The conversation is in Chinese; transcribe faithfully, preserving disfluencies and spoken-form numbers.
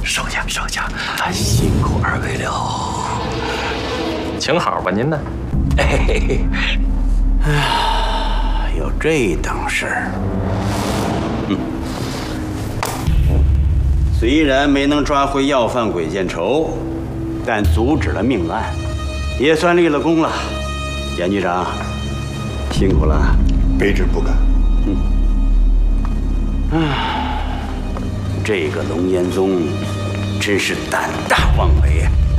收下收下，辛苦二位了。 请好吧，您呢？ 哎嘿嘿，哎呀，有这等事儿。嗯，虽然没能抓回要犯鬼见愁，但阻止了命案，也算立了功了。严局长，辛苦了。 卑职不敢。 嗯，啊，这个龙岩宗真是胆大妄为啊！